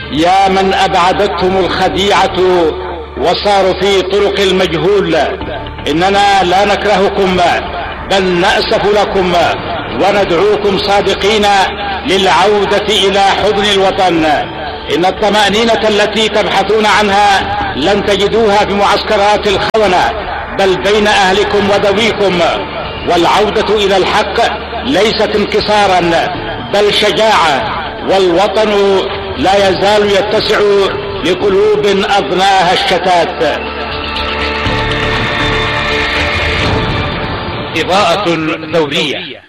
يا من أبعدتهم الخديعة وصاروا في طرق المجهول، إننا لا نكرهكم بل نأسف لكم وندعوكم صادقين للعودة إلى حضن الوطن. إن الطمأنينة التي تبحثون عنها لن تجدوها في معسكرات الخونة بل بين أهلكم وذويكم. والعودة إلى الحق ليست انكسارا بل شجاعة، والوطن لا يزال يتسع لقلوب أضناها الشتات. إضاءة ثورية.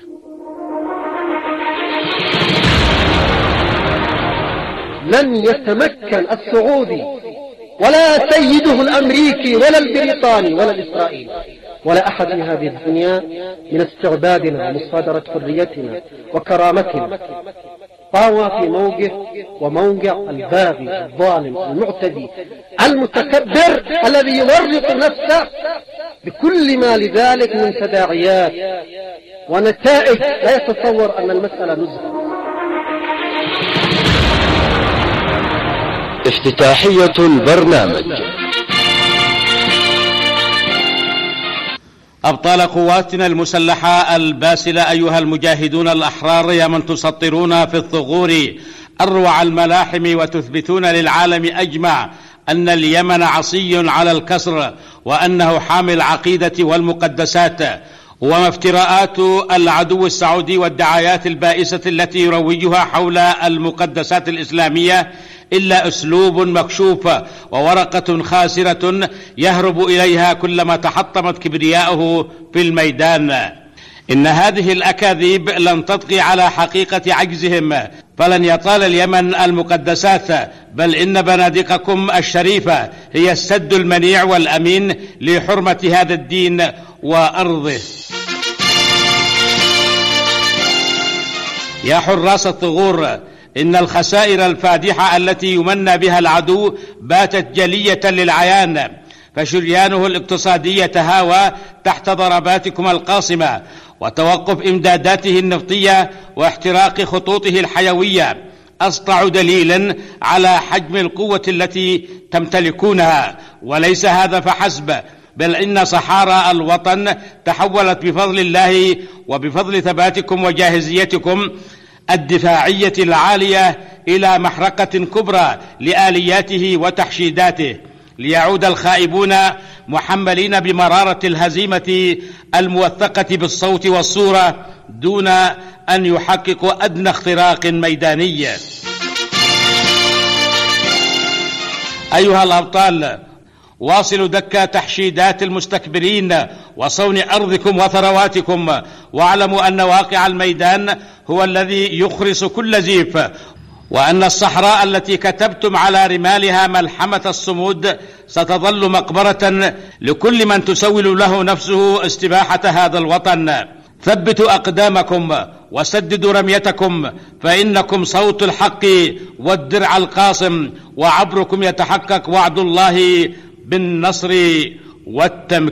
لن يتمكن السعودي ولا سيده الأمريكي ولا البريطاني ولا الإسرائيلي ولا أحد في هذه الدنيا من استعبادنا ومصادرة حريتنا وكرامتنا. طاوى في موقف وموقع الباغي الظالم المعتدي المتكبر الذي يورط نفسه بكل ما لذلك من تداعيات ونتائج لا يتصور أن المسألة نزهة. افتتاحية البرنامج. أبطال قواتنا المسلحة الباسلة، أيها المجاهدون الأحرار، يا من تسطرون في الثغور أروع الملاحم وتثبتون للعالم أجمع أن اليمن عصي على الكسر وأنه حامل العقيدة والمقدسات. وما افتراءات العدو السعودي والدعايات البائسة التي يروجها حول المقدسات الإسلامية إلا أسلوب مكشوف وورقة خاسرة يهرب إليها كلما تحطمت كبرياؤه في الميدان. إن هذه الأكاذيب لن تطغي على حقيقة عجزهم، فلن يطال اليمن المقدسات، بل إن بنادقكم الشريفة هي السد المنيع والأمين لحرمة هذا الدين وأرضه. يا حراس الثغور، إن الخسائر الفادحة التي يمنى بها العدو باتت جلية للعيان، فشريانه الاقتصادي يتهاوى تحت ضرباتكم القاصمة وتوقف إمداداته النفطية واحتراق خطوطه الحيوية أسطع دليل على حجم القوة التي تمتلكونها. وليس هذا فحسب، بل إن صحارى الوطن تحولت بفضل الله وبفضل ثباتكم وجاهزيتكم الدفاعية العالية إلى محرقة كبرى لآلياته وتحشيداته، ليعود الخائبون محملين بمرارة الهزيمة الموثقة بالصوت والصورة دون أن يحققوا أدنى اختراق ميداني. أيها الأبطال، واصلوا دك تحشيدات المستكبرين وصون أرضكم وثرواتكم، واعلموا أن واقع الميدان هو الذي يخرس كل زيف، وأن الصحراء التي كتبتم على رمالها ملحمة الصمود ستظل مقبرة لكل من تسول له نفسه استباحة هذا الوطن. ثبتوا أقدامكم وسددوا رميتكم، فإنكم صوت الحق والدرع القاصم، وعبركم يتحقق وعد الله بالنصر والتمكين.